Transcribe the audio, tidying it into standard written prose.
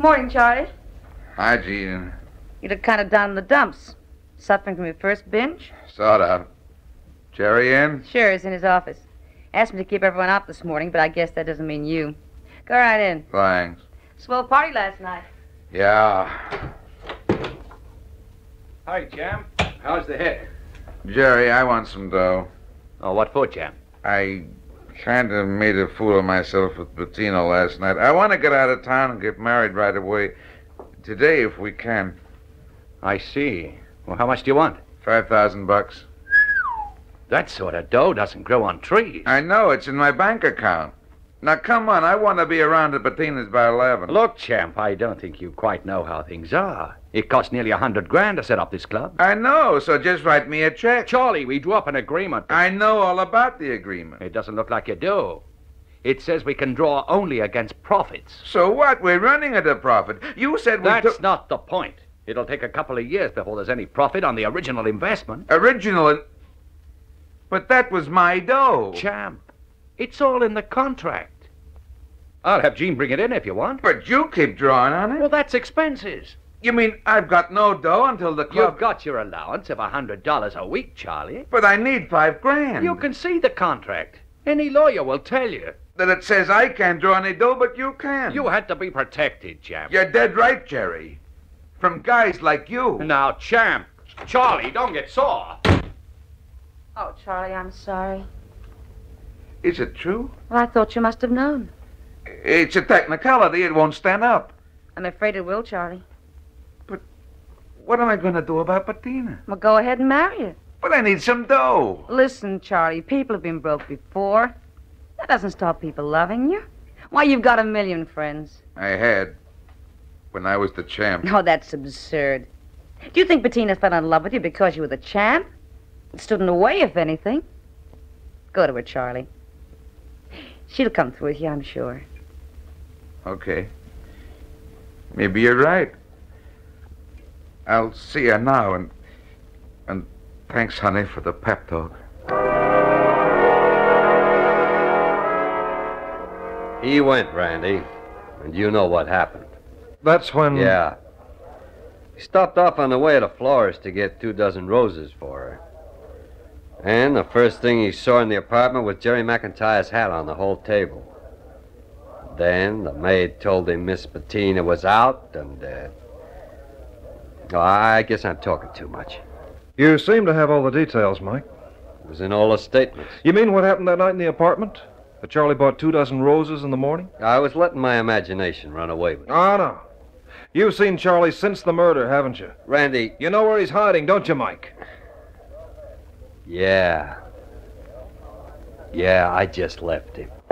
Morning, Charlie. Hi, Gene. You look kind of down in the dumps. Suffering from your first binge? Sort of. Jerry in? Sure, he's in his office. Asked me to keep everyone out this morning, but I guess that doesn't mean you. Go right in. Thanks. Swell party last night. Yeah. Hi, Jam. How's the head? Jerry, I want some dough. Oh, what for, Jam? I kind of made a fool of myself with Bettina last night. I want to get out of town and get married right away. Today, if we can. I see. Well, how much do you want? $5,000. That sort of dough doesn't grow on trees. I know, it's in my bank account. Now, come on, I want to be around at Bettina's by 11. Look, Champ, I don't think you quite know how things are. It cost nearly $100,000 to set up this club. I know, so just write me a check. Charlie, we drew up an agreement. I know all about the agreement. It doesn't look like you do. It says we can draw only against profits. So what? We're running at a profit. You said we That's not the point. It'll take a couple of years before there's any profit on the original investment. But that was my dough. Champ, it's all in the contract. I'll have Gene bring it in if you want. But you keep drawing on it. Well, that's expenses. You mean I've got no dough until the club... You've got your allowance of $100 a week, Charlie. But I need $5,000. You can see the contract. Any lawyer will tell you. That it says I can't draw any dough, but you can. You had to be protected, Champ. You're dead right, Jerry. From guys like you. Now, Champ, Charlie, don't get sore. Oh, Charlie, I'm sorry. Is it true? Well, I thought you must have known. It's a technicality. It won't stand up. I'm afraid it will, Charlie. But what am I going to do about Bettina? Well, go ahead and marry her. But I need some dough. Listen, Charlie, people have been broke before. That doesn't stop people loving you. Why, you've got 1,000,000 friends. I had. When I was the champ. Oh, that's absurd. Do you think Bettina fell in love with you because you were the champ? It stood in the way, if anything. Go to her, Charlie. She'll come through with you, I'm sure. Okay. Maybe you're right. I'll see her now, and thanks, honey, for the pep talk. He went, Randy, and you know what happened. That's when... Yeah. He stopped off on the way to the florist to get 24 roses for her. And the first thing he saw in the apartment was Jerry McIntyre's hat on the whole table. Then the maid told him Miss Bettina was out, and, oh, I guess I'm talking too much. You seem to have all the details, Mike. It was in all the statements. You mean what happened that night in the apartment? That Charlie bought 24 roses in the morning? I was letting my imagination run away with me. Oh, no. You've seen Charlie since the murder, haven't you? Randy... You know where he's hiding, don't you, Mike? Yeah. Yeah, I just left him.